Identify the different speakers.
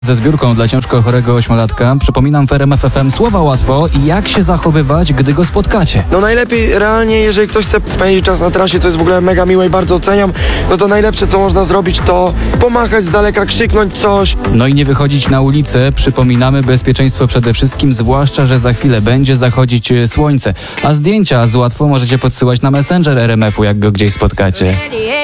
Speaker 1: Ze zbiórką dla ciężko chorego ośmiolatka przypominam w RMF FM słowa łatwo i jak się zachowywać, gdy go spotkacie.
Speaker 2: No najlepiej realnie, jeżeli ktoś chce spędzić czas na trasie, co jest w ogóle mega miłe i bardzo oceniam, no to najlepsze, co można zrobić, to pomachać z daleka, krzyknąć coś.
Speaker 1: No i nie wychodzić na ulicę. Przypominamy bezpieczeństwo przede wszystkim, zwłaszcza, że za chwilę będzie zachodzić słońce. A zdjęcia z łatwo możecie podsyłać na Messenger RMF-u, jak go gdzieś spotkacie.